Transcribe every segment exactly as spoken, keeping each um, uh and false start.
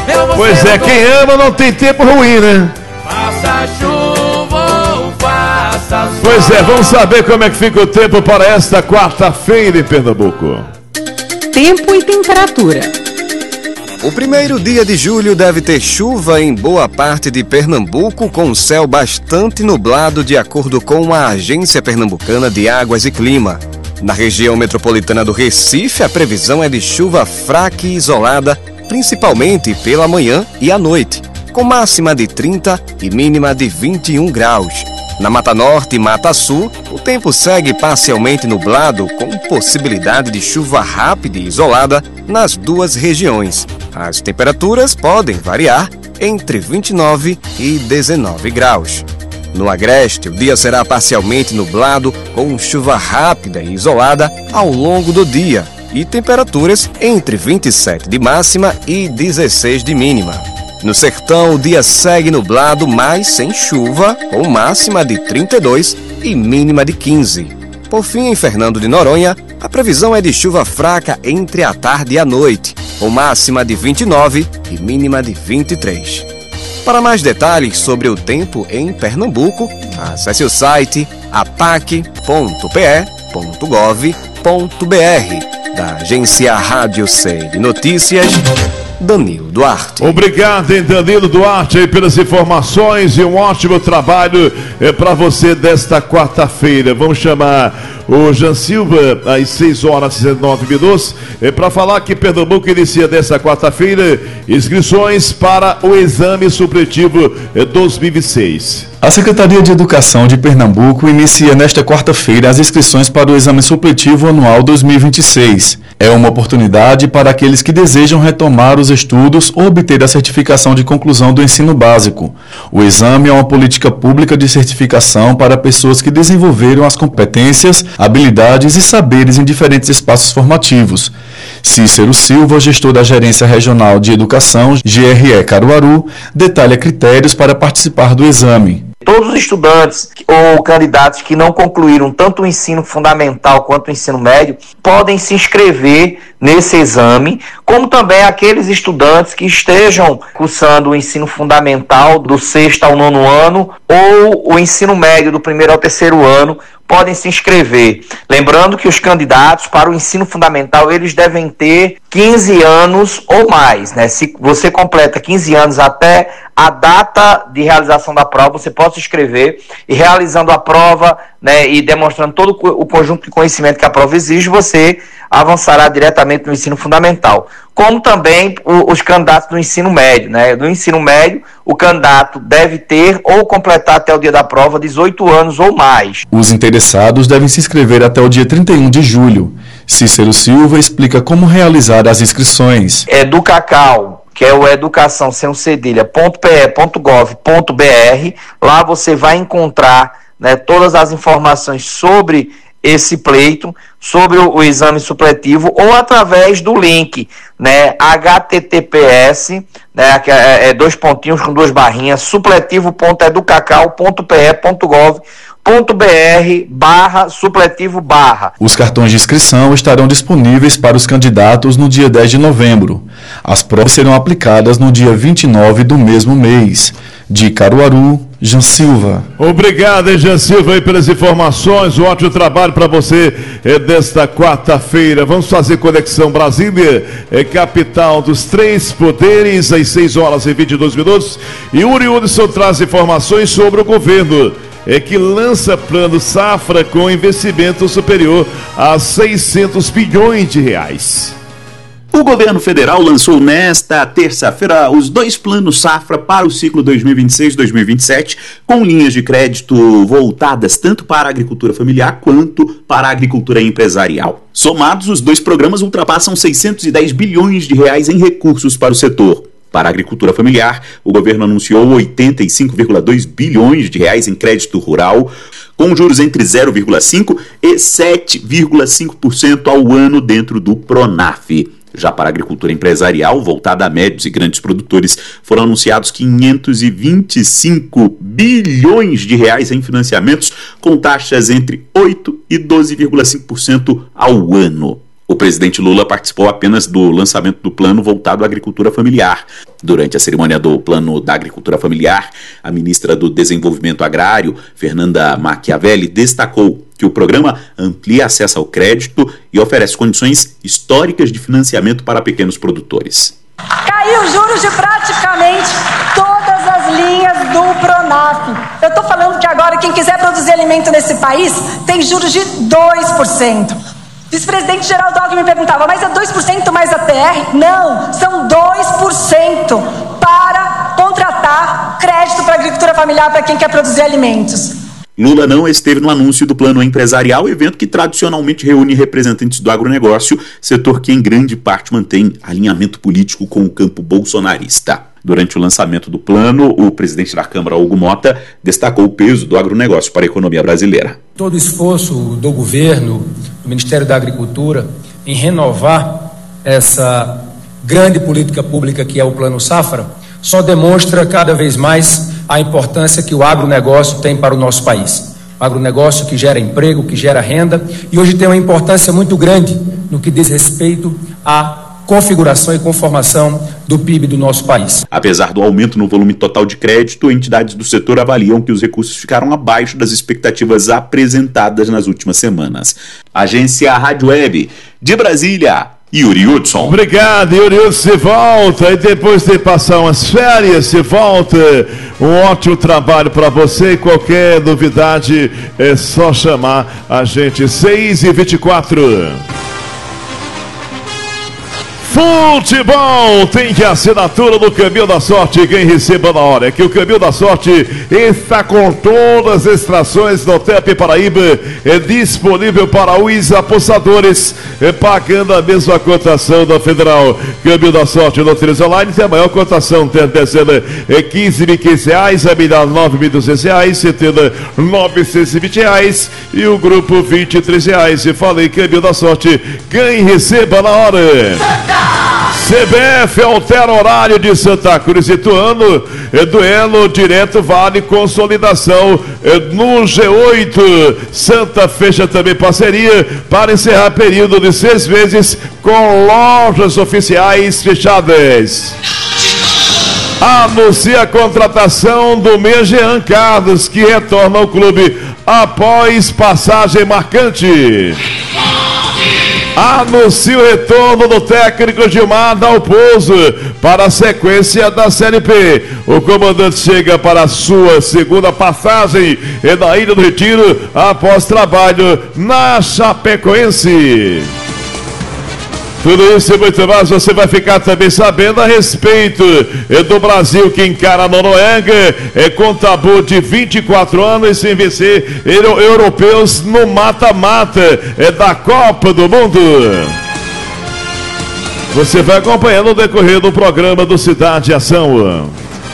Pois é, quem ama não tem tempo ruim, né? Faça chuva ou faça sol. Pois é, vamos saber como é que fica o tempo para esta quarta-feira em Pernambuco. Tempo e temperatura. O primeiro dia de julho deve ter chuva em boa parte de Pernambuco, com o céu bastante nublado, de acordo com a Agência Pernambucana de Águas e Clima. Na região metropolitana do Recife, a previsão é de chuva fraca e isolada, principalmente pela manhã e à noite, com máxima de trinta e mínima de vinte e um graus. Na Mata Norte e Mata Sul, o tempo segue parcialmente nublado, com possibilidade de chuva rápida e isolada nas duas regiões. As temperaturas podem variar entre vinte e nove e dezenove graus. No Agreste, o dia será parcialmente nublado, com chuva rápida e isolada ao longo do dia, e temperaturas entre vinte e sete de máxima e dezesseis de mínima. No Sertão, o dia segue nublado, mas sem chuva, com máxima de trinta e dois e mínima de quinze. Por fim, em Fernando de Noronha, a previsão é de chuva fraca entre a tarde e a noite, com máxima de vinte e nove e mínima de vinte e três. Para mais detalhes sobre o tempo em Pernambuco, acesse o site apac ponto p e ponto gov ponto b r. Da agência Rádio C de Notícias, Danilo Duarte. Obrigado, hein, Danilo Duarte, aí, pelas informações, e um ótimo trabalho é, para você desta quarta-feira. Vamos chamar o Jean Silva às seis horas e dezenove minutos é, para falar que Pernambuco inicia desta quarta-feira inscrições para o exame supletivo é, dois mil e vinte e seis. A Secretaria de Educação de Pernambuco inicia nesta quarta-feira as inscrições para o Exame Supletivo Anual dois mil e vinte e seis. É uma oportunidade para aqueles que desejam retomar os estudos ou obter a certificação de conclusão do ensino básico. O exame é uma política pública de certificação para pessoas que desenvolveram as competências, habilidades e saberes em diferentes espaços formativos. Cícero Silva, gestor da Gerência Regional de Educação, G R E Caruaru, detalha critérios para participar do exame. Todos os estudantes ou candidatos que não concluíram tanto o ensino fundamental quanto o ensino médio podem se inscrever nesse exame, como também aqueles estudantes que estejam cursando o ensino fundamental do sexto ao nono ano ou o ensino médio do primeiro ao terceiro ano podem se inscrever. Lembrando que os candidatos para o ensino fundamental, eles devem ter quinze anos ou mais, né? Se você completa quinze anos até a data de realização da prova, você pode se inscrever e realizando a prova, né, e demonstrando todo o conjunto de conhecimento que a prova exige, você avançará diretamente no ensino fundamental. Como também o, os candidatos do ensino médio, né? Do ensino médio, o candidato deve ter ou completar até o dia da prova dezoito anos ou mais. Os interessados devem se inscrever até o dia trinta e um de julho. Cícero Silva explica como realizar as inscrições. Educacau, que é o educação sem um cedilha, ponto p e ponto gov ponto b r. Lá você vai encontrar, né, todas as informações sobre esse pleito, sobre o, o exame supletivo, ou através do link, né, H T T P S, né, que é, é dois pontinhos com duas barrinhas, supletivo ponto educacau ponto p e ponto gov ponto b r barra supletivo barra. Os cartões de inscrição estarão disponíveis para os candidatos no dia dez de novembro. As provas serão aplicadas no dia vinte e nove do mesmo mês. De Caruaru, Jean Silva. Obrigado, hein, Jean Silva, aí, pelas informações. Um ótimo trabalho para você é, desta quarta-feira. Vamos fazer Conexão Brasília, é, capital dos três poderes, às seis horas e vinte e dois minutos. E Uri Hudson traz informações sobre o governo é que lança plano safra com investimento superior a seiscentos bilhões de reais. O governo federal lançou nesta terça-feira os dois planos safra para o ciclo dois mil e vinte e seis dois mil e vinte e sete, com linhas de crédito voltadas tanto para a agricultura familiar quanto para a agricultura empresarial. Somados, os dois programas ultrapassam seiscentos e dez bilhões de reais em recursos para o setor. Para a agricultura familiar, o governo anunciou oitenta e cinco vírgula dois bilhões de reais em crédito rural, com juros entre zero vírgula cinco por cento e sete vírgula cinco por cento ao ano dentro do Pronaf. Já para a agricultura empresarial, voltada a médios e grandes produtores, foram anunciados quinhentos e vinte e cinco bilhões de reais em financiamentos, com taxas entre oito por cento e doze vírgula cinco por cento ao ano. O presidente Lula participou apenas do lançamento do plano voltado à agricultura familiar. Durante a cerimônia do Plano da Agricultura Familiar, a ministra do Desenvolvimento Agrário, Fernanda Machiavelli, destacou que o programa amplia acesso ao crédito e oferece condições históricas de financiamento para pequenos produtores. Caiu os juros de praticamente todas as linhas do Pronaf. Eu estou falando que agora quem quiser produzir alimento nesse país tem juros de dois por cento. O vice-presidente Geraldo Alckmin me perguntava, mas é dois por cento mais a P R? Não, são dois por cento para contratar crédito para a agricultura familiar para quem quer produzir alimentos. Lula não esteve no anúncio do Plano Empresarial, evento que tradicionalmente reúne representantes do agronegócio, setor que em grande parte mantém alinhamento político com o campo bolsonarista. Durante o lançamento do plano, o presidente da Câmara, Hugo Mota, destacou o peso do agronegócio para a economia brasileira. Todo o esforço do governo, do Ministério da Agricultura, em renovar essa grande política pública que é o Plano Safra, só demonstra cada vez mais a importância que o agronegócio tem para o nosso país. O agronegócio que gera emprego, que gera renda, e hoje tem uma importância muito grande no que diz respeito à configuração e conformação do P I B do nosso país. Apesar do aumento no volume total de crédito, entidades do setor avaliam que os recursos ficaram abaixo das expectativas apresentadas nas últimas semanas. Agência Rádio Web de Brasília, Yuri Hudson. Obrigado, Yuri Hudson. Se volta e depois de passar umas férias, se volta. Um ótimo trabalho para você. E qualquer novidade é só chamar a gente. seis e vinte e quatro. Futebol tem que assinatura do Caminho da Sorte. Quem receba na hora é que o Caminho da Sorte está com todas as extrações no T E P Paraíba, é disponível para os apostadores, é, pagando a mesma cotação da Federal. Caminho da Sorte no três Online tem a maior cotação, tem a terceira é quinze mil e quinhentos reais, a milhar nove mil e duzentos reais, setenta novecentos e vinte reais e o grupo vinte e três reais. E falei Caminho da Sorte, ganhe e receba na hora. C B F altera horário de Santa Cruz e Ituano, é, duelo direto vale consolidação é, no G oito. Santa fecha também parceria para encerrar período de seis meses com lojas oficiais fechadas. Anuncia a contratação do meia Jean Carlos, que retorna ao clube após passagem marcante. Anuncia o retorno do técnico Gilmar Dalpozo para a sequência da Série P. O comandante chega para a sua segunda passagem na Ilha do Retiro após trabalho na Chapecoense. Tudo isso e muito mais você vai ficar também sabendo a respeito do Brasil, que encara a Noruega é, com tabu de vinte e quatro anos sem vencer euro, europeus no mata-mata é, da Copa do Mundo. Você vai acompanhando o decorrer do programa do Cidade Ação.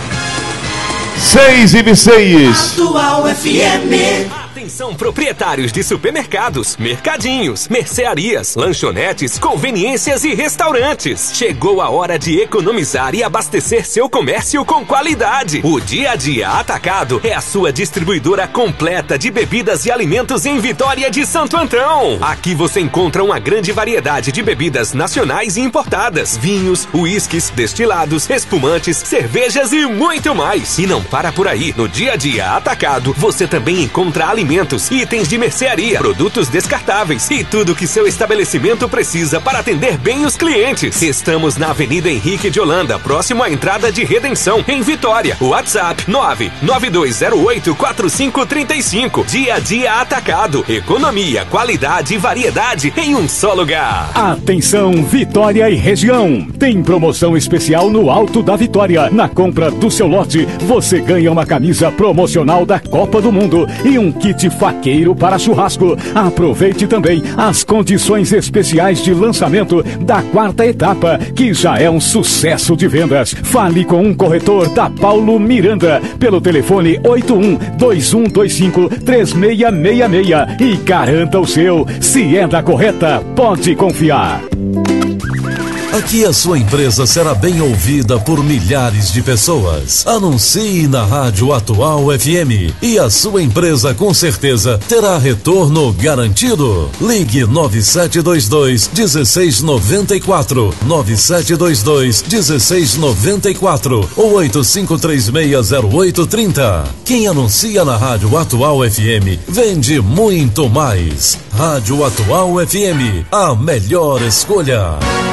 seis e vinte e seis. Atual F M. Atenção, proprietários de supermercados, mercadinhos, mercearias, lanchonetes, conveniências e restaurantes. Chegou a hora de economizar e abastecer seu comércio com qualidade. O Dia a Dia Atacado é a sua distribuidora completa de bebidas e alimentos em Vitória de Santo Antão. Aqui você encontra uma grande variedade de bebidas nacionais e importadas, vinhos, uísques, destilados, espumantes, cervejas e muito mais. E não para por aí. No Dia a Dia Atacado, você também encontra alimentos, itens de mercearia, produtos descartáveis e tudo que seu estabelecimento precisa para atender bem os clientes. Estamos na Avenida Henrique de Holanda, próximo à entrada de Redenção, em Vitória. WhatsApp nove nove dois zero oito quatro cinco três cinco. Dia a Dia Atacado. Economia, qualidade e variedade em um só lugar. Atenção, Vitória e região. Tem promoção especial no Alto da Vitória. Na compra do seu lote, você ganha uma camisa promocional da Copa do Mundo e um kit faqueiro para churrasco. Aproveite também as condições especiais de lançamento da quarta etapa, que já é um sucesso de vendas. Fale com um corretor da Paulo Miranda pelo telefone oito um dois um dois cinco três seis seis seis e garanta o seu. Se é da correta, pode confiar. Aqui a sua empresa será bem ouvida por milhares de pessoas. Anuncie na Rádio Atual F M e a sua empresa com certeza terá retorno garantido. Ligue nove sete dois dois, um seis nove quatro, nove sete dois dois, um seis nove quatro ou oito cinco três seis zero oito três zero. Quem anuncia na Rádio Atual F M vende muito mais. Rádio Atual F M, a melhor escolha.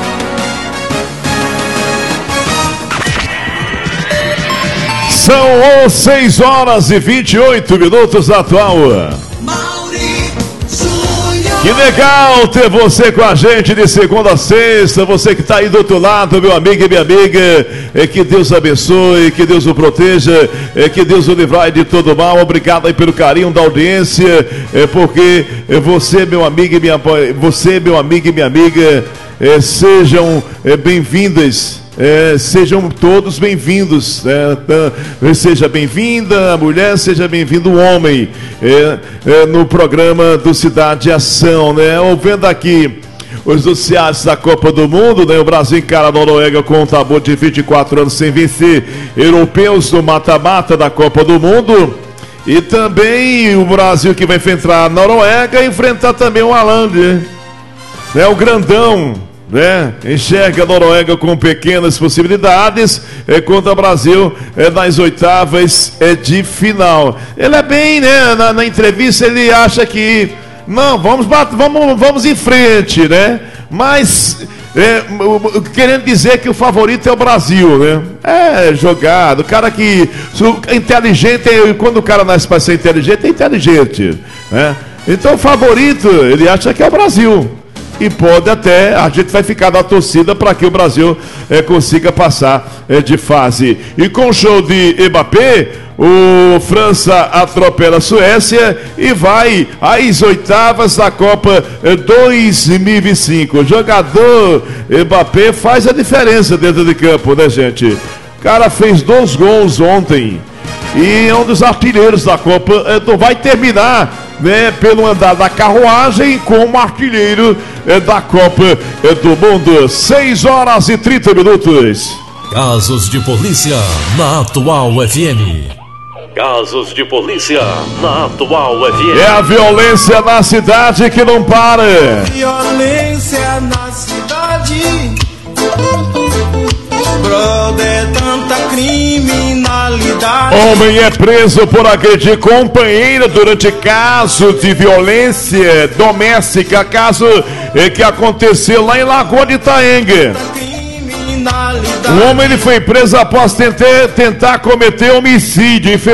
São seis horas e vinte e oito minutos da Atual. Que legal ter você com a gente de segunda a sexta. Você que está aí do outro lado, meu amigo e minha amiga. É, que Deus abençoe, que Deus o proteja, é, que Deus o livrai de todo mal. Obrigado aí pelo carinho da audiência, é, porque você, meu amigo e minha, você, meu amigo e minha amiga, é, sejam é, bem-vindas. É, sejam todos bem-vindos, é, seja bem-vinda a mulher, seja bem-vindo o homem, é, é, no programa do Cidade Ação, né? Ouvindo aqui os noticiários da Copa do Mundo, né? O Brasil encara a Noruega com um tabu de vinte e quatro anos sem vencer europeus no mata-mata da Copa do Mundo. E também o Brasil que vai enfrentar a Noruega, enfrentar também o Haaland, né? O grandão, né? Enxerga a Noruega com pequenas possibilidades é, contra o Brasil é, nas oitavas é, de final. Ele é bem, né? Na, na entrevista ele acha que não, vamos, vamos, vamos em frente, né? Mas é, querendo dizer que o favorito é o Brasil, né? É jogado, o cara que é inteligente, quando o cara nasce para ser inteligente, é inteligente, né? Então o favorito, ele acha que é o Brasil. E pode até, a gente vai ficar na torcida para que o Brasil é, consiga passar é, de fase. E com o show de Mbappé, o França atropela a Suécia e vai às oitavas da Copa dois mil e vinte e cinco. O jogador Mbappé faz a diferença dentro de campo, né, gente? O cara fez dois gols ontem e é um dos artilheiros da Copa. Então vai terminar, né, pelo andar da carruagem como artilheiro é, da Copa é, do Mundo. seis horas e trinta minutos. Casos de polícia na Atual F M. Casos de polícia na Atual F M. É a violência na cidade que não para. Violência na cidade, brother, tanta criminalidade. Homem é preso por agredir companheira durante caso de violência doméstica, caso é, que aconteceu lá em Lagoa de Itaenga. O homem ele foi preso após tentar, tentar cometer homicídio.